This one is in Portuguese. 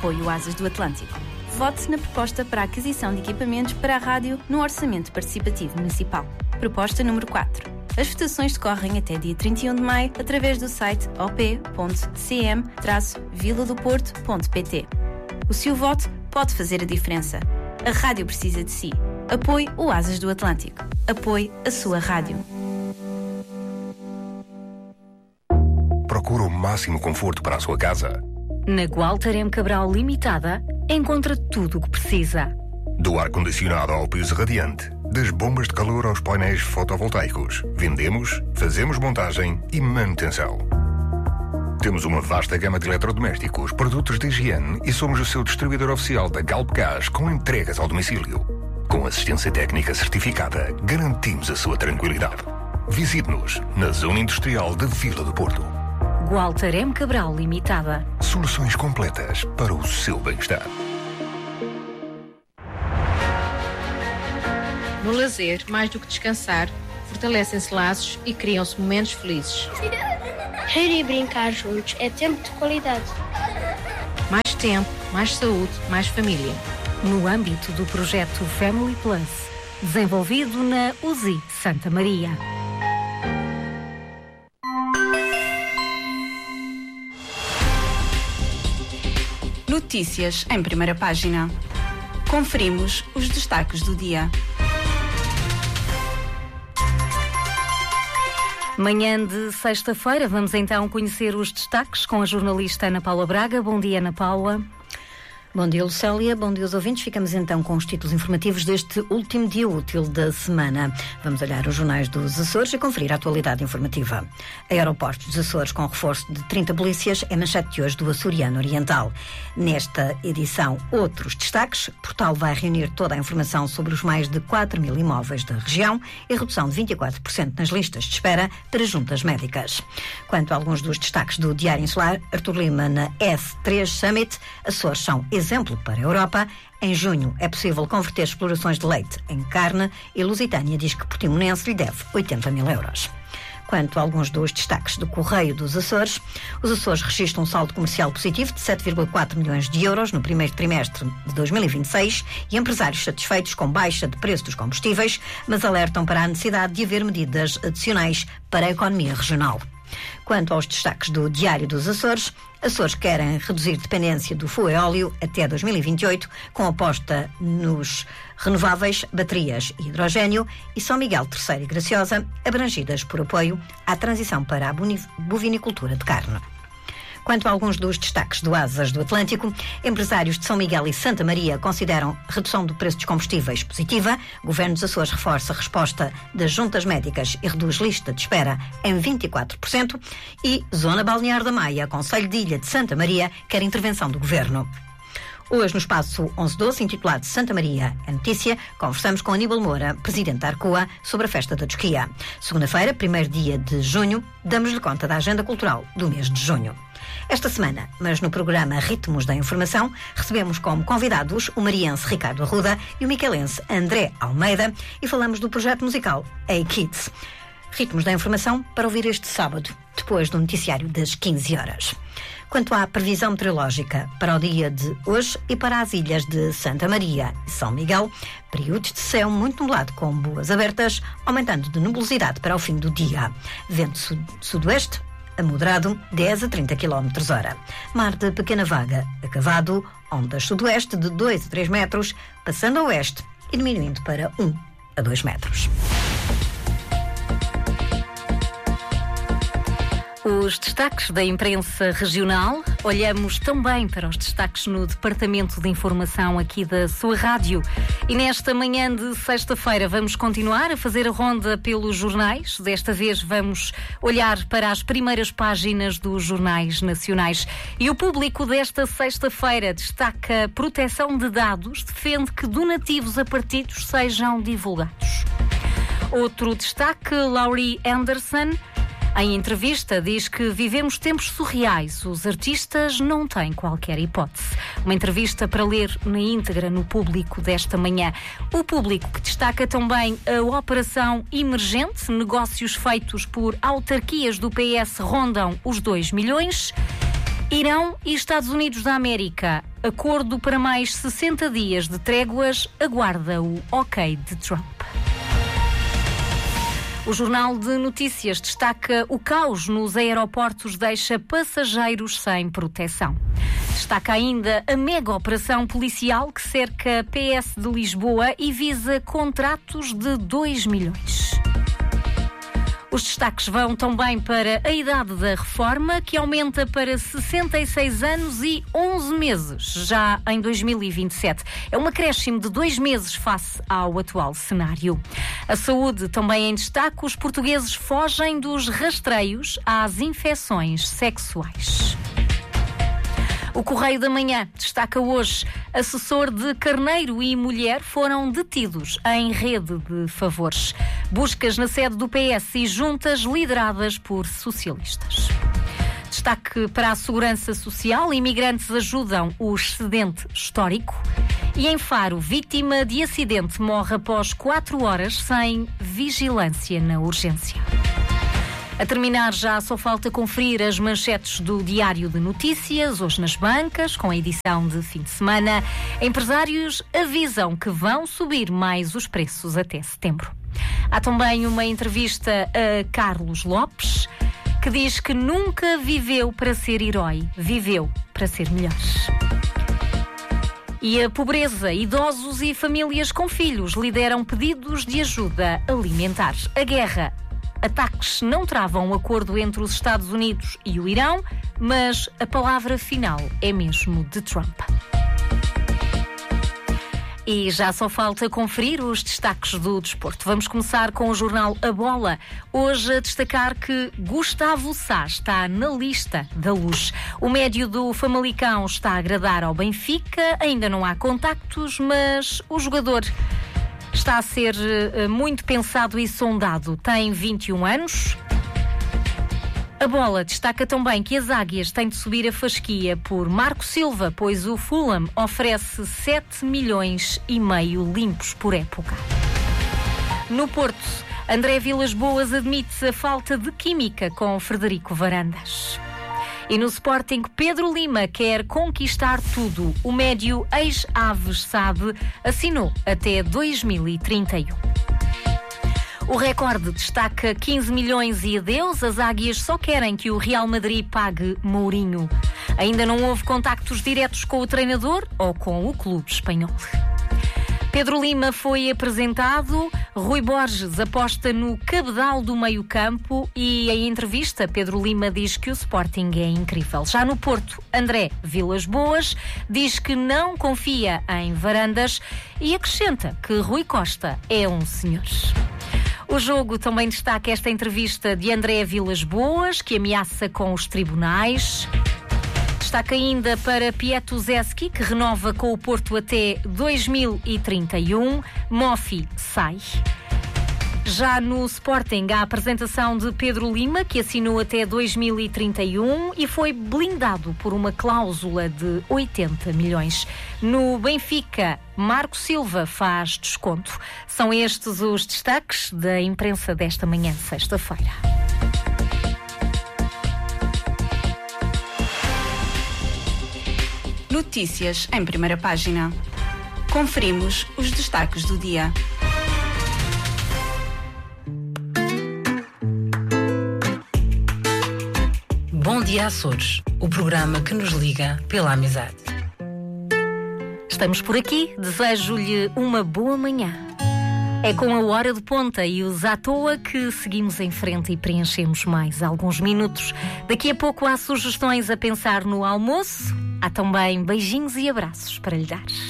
Apoio Asas do Atlântico. Vote na proposta para a aquisição de equipamentos para a rádio no Orçamento Participativo Municipal. Proposta número 4. As votações decorrem até dia 31 de maio através do site op.cm-viladoporto.pt. O seu voto pode fazer a diferença. A rádio precisa de si. Apoie o Asas do Atlântico. Apoie a sua rádio. Procura o máximo conforto para a sua casa? Na Gualter M. Cabral Limitada, encontra tudo o que precisa. Do ar-condicionado ao piso radiante, das bombas de calor aos painéis fotovoltaicos. Vendemos, fazemos montagem e manutenção. Temos uma vasta gama de eletrodomésticos, produtos de higiene e somos o seu distribuidor oficial da Galp Gás com entregas ao domicílio. Com assistência técnica certificada, garantimos a sua tranquilidade. Visite-nos na Zona Industrial de Vila do Porto. Gualter M. Cabral Limitada. Soluções completas para o seu bem-estar. No lazer, mais do que descansar, fortalecem-se laços e criam-se momentos felizes. Rir e brincar juntos é tempo de qualidade. Mais tempo, mais saúde, mais família. No âmbito do projeto Family Plus, desenvolvido na UZI Santa Maria. Notícias em primeira página. Conferimos os destaques do dia. Manhã de sexta-feira, vamos então conhecer os destaques com a jornalista Ana Paula Braga. Bom dia, Ana Paula. Bom dia, Lucélia. Bom dia aos ouvintes. Ficamos então com os títulos informativos deste último dia útil da semana. Vamos olhar os jornais dos Açores e conferir a atualidade informativa. Aeroportos dos Açores com reforço de 30 polícias é manchete de hoje do Açoriano Oriental. Nesta edição, outros destaques. Portal vai reunir toda a informação sobre os mais de 4 mil imóveis da região e redução de 24% nas listas de espera para juntas médicas. Quanto a alguns dos destaques do Diário Insular, Artur Lima na S3 Summit, Açores são exemplo para a Europa. Em junho é possível converter explorações de leite em carne e Lusitânia diz que Portimonense lhe deve 80 mil euros. Quanto a alguns dos destaques do Correio dos Açores, os Açores registram um saldo comercial positivo de 7,4 milhões de euros no primeiro trimestre de 2026 e empresários satisfeitos com baixa de preço dos combustíveis, mas alertam para a necessidade de haver medidas adicionais para a economia regional. Quanto aos destaques do Diário dos Açores, Açores querem reduzir dependência do fuel óleo até 2028, com aposta nos renováveis, baterias e hidrogênio, e São Miguel Terceira e Graciosa, abrangidas por apoio à transição para a bovinicultura de carne. Quanto a alguns dos destaques do Asas do Atlântico, empresários de São Miguel e Santa Maria consideram redução do preço dos combustíveis positiva. O Governo dos Açores reforça a resposta das juntas médicas e reduz lista de espera em 24%. E Zona Balnear da Maia, Concelho de Ilha de Santa Maria, quer intervenção do Governo. Hoje, no espaço 1112, intitulado Santa Maria, a notícia, conversamos com Aníbal Moura, presidente da Arcoa, sobre a festa da Tosquia. Segunda-feira, primeiro dia de junho, damos-lhe conta da agenda cultural do mês de junho. Esta semana, mas no programa Ritmos da Informação, recebemos como convidados o mariense Ricardo Arruda e o miquelense André Almeida e falamos do projeto musical A-Kids. Ritmos da Informação para ouvir este sábado, depois do noticiário das 15 horas. Quanto à previsão meteorológica para o dia de hoje e para as ilhas de Santa Maria e São Miguel, períodos de céu muito nublado com boas abertas, aumentando de nebulosidade para o fim do dia. Vento sudoeste a moderado, 10 a 30 km/h. Mar de pequena vaga, acavado, ondas sudoeste de 2 a 3 metros, passando a oeste e diminuindo para 1 a 2 metros. Os destaques da imprensa regional. Olhamos também para os destaques no Departamento de Informação aqui da sua rádio. E nesta manhã de sexta-feira vamos continuar a fazer a ronda pelos jornais. Desta vez vamos olhar para as primeiras páginas dos jornais nacionais. E o Público desta sexta-feira destaca proteção de dados, defende que donativos a partidos sejam divulgados. Outro destaque, Laurie Anderson, em entrevista, diz que vivemos tempos surreais. Os artistas não têm qualquer hipótese. Uma entrevista para ler na íntegra no Público desta manhã. O Público que destaca também a operação emergente. Negócios feitos por autarquias do PS rondam os 2 milhões. Irão e Estados Unidos da América. Acordo para mais 60 dias de tréguas aguarda o ok de Trump. O Jornal de Notícias destaca: o caos nos aeroportos deixa passageiros sem proteção. Destaca ainda a mega operação policial que cerca PS de Lisboa e visa contratos de 2 milhões. Os destaques vão também para a idade da reforma, que aumenta para 66 anos e 11 meses, já em 2027. É um acréscimo de 2 meses face ao atual cenário. A saúde também em destaque: os portugueses fogem dos rastreios às infecções sexuais. O Correio da Manhã destaca hoje: assessor de Carneiro e mulher foram detidos em rede de favores. Buscas na sede do PS e juntas lideradas por socialistas. Destaque para a Segurança Social: imigrantes ajudam o excedente histórico. E em Faro, vítima de acidente morre após 4 horas sem vigilância na urgência. A terminar, já só falta conferir as manchetes do Diário de Notícias, hoje nas bancas, com a edição de fim de semana. Empresários avisam que vão subir mais os preços até setembro. Há também uma entrevista a Carlos Lopes, que diz que nunca viveu para ser herói, viveu para ser melhor. E a pobreza: idosos e famílias com filhos lideram pedidos de ajuda alimentar. A guerra: ataques não travam um acordo entre os Estados Unidos e o Irão, mas a palavra final é mesmo de Trump. E já só falta conferir os destaques do desporto. Vamos começar com o jornal A Bola. Hoje a destacar que Gustavo Sá está na lista da Luz. O médio do Famalicão está a agradar ao Benfica. Ainda não há contactos, mas o jogador está a ser muito pensado e sondado. Tem 21 anos. A Bola destaca também que as Águias têm de subir a fasquia por Marco Silva, pois o Fulham oferece 7 milhões e meio limpos por época. No Porto, André Vilas-Boas admite a falta de química com Frederico Varandas. E no Sporting, Pedro Lima quer conquistar tudo. O médio ex-Aves SAD assinou até 2031. O Recorde destaca 15 milhões e adeus. As Águias só querem que o Real Madrid pague Mourinho. Ainda não houve contactos diretos com o treinador ou com o clube espanhol. Pedro Lima foi apresentado. Rui Borges aposta no cabedal do meio-campo e em entrevista Pedro Lima diz que o Sporting é incrível. Já no Porto, André Vilas-Boas diz que não confia em Varandas e acrescenta que Rui Costa é um senhor. O Jogo também destaca esta entrevista de André Vilas-Boas, que ameaça com os tribunais. Destaca ainda para Pietuzewski, que renova com o Porto até 2031. Mofi sai. Já no Sporting, a apresentação de Pedro Lima, que assinou até 2031 e foi blindado por uma cláusula de 80 milhões. No Benfica, Marco Silva faz desconto. São estes os destaques da imprensa desta manhã de sexta-feira. Notícias em primeira página. Conferimos os destaques do dia. Bom Dia Açores, o programa que nos liga pela amizade. Estamos por aqui, desejo-lhe uma boa manhã. É com a hora de ponta e os à toa que seguimos em frente e preenchemos mais alguns minutos. Daqui a pouco há sugestões a pensar no almoço, há também beijinhos e abraços para lhe dar.